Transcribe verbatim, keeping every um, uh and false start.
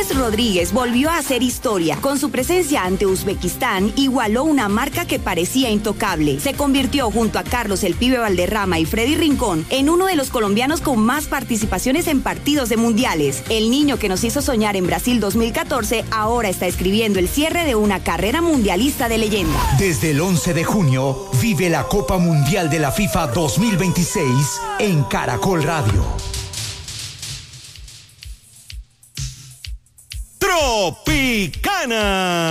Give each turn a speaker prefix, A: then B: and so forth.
A: James Rodríguez volvió a hacer historia. Con su presencia ante Uzbekistán, igualó una marca que parecía intocable. Se convirtió junto a Carlos El Pibe Valderrama y Freddy Rincón en uno de los colombianos con más participaciones en partidos de mundiales. El niño que nos hizo soñar en Brasil dos mil catorce ahora está escribiendo el cierre de una carrera mundialista de leyenda.
B: Desde el once de junio, vive la Copa Mundial de la FIFA dos mil veintiséis en Caracol Radio.
C: Tropicana.